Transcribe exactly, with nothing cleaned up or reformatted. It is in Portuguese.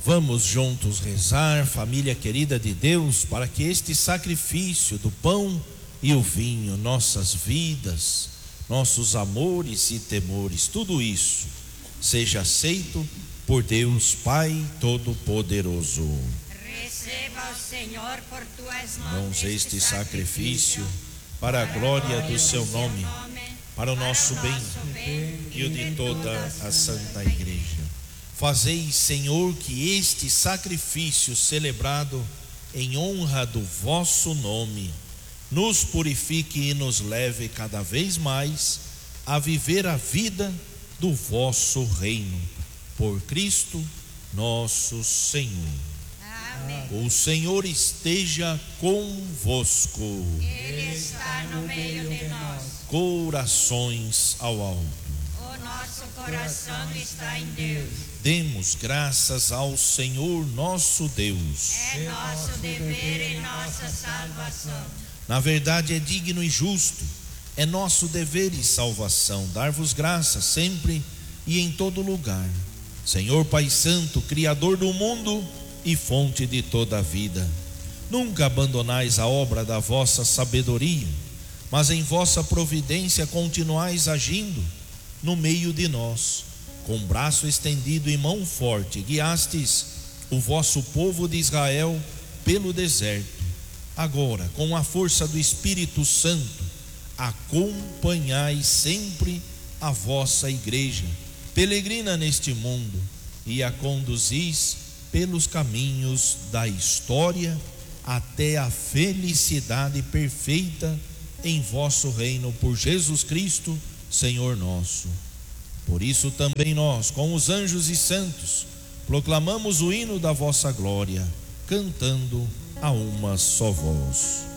Vamos juntos rezar, família querida de Deus, para que este sacrifício do pão e o vinho, nossas vidas, nossos amores e temores, tudo isso seja aceito por Deus Pai Todo-Poderoso. Receba o Senhor por tuas mãos este sacrifício para a glória do seu nome, para o nosso bem e o de toda a Santa Igreja. Fazei, Senhor, que este sacrifício celebrado em honra do vosso nome nos purifique e nos leve cada vez mais a viver a vida do vosso reino. Por Cristo nosso Senhor. Amém. O Senhor esteja convosco. Ele está no meio de nós. Corações ao alto. O nosso coração está em Deus. Demos graças ao Senhor nosso Deus. É nosso dever e nossa salvação. Na verdade é digno e justo, é nosso dever e salvação dar-vos graças sempre e em todo lugar, Senhor Pai Santo, Criador do mundo e fonte de toda a vida. Nunca abandonais a obra da vossa sabedoria, mas em vossa providência continuais agindo no meio de nós. Com braço estendido e mão forte, guiastes o vosso povo de Israel pelo deserto. Agora, com a força do Espírito Santo, acompanhai sempre a vossa igreja, peregrina neste mundo, e a conduzis pelos caminhos da história até a felicidade perfeita em vosso reino, por Jesus Cristo, Senhor nosso. Por isso também nós, com os anjos e santos, proclamamos o hino da vossa glória, cantando a uma só voz.